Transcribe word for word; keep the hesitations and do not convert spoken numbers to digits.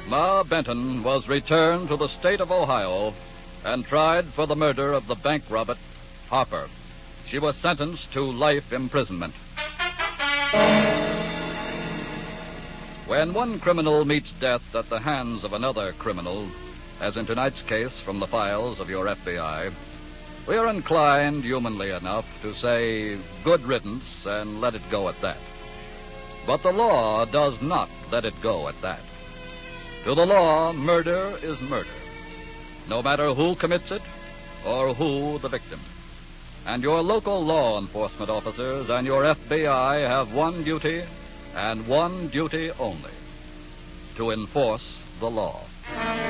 Ma Benton was returned to the state of Ohio and tried for the murder of the bank robber, Harper. She was sentenced to life imprisonment. When one criminal meets death at the hands of another criminal, as in tonight's case from the files of your F B I, we are inclined, humanly enough, to say good riddance and let it go at that. But the law does not let it go at that. To the law, murder is murder, no matter who commits it or who the victim. And your local law enforcement officers and your F B I have one duty and one duty only: to enforce the law.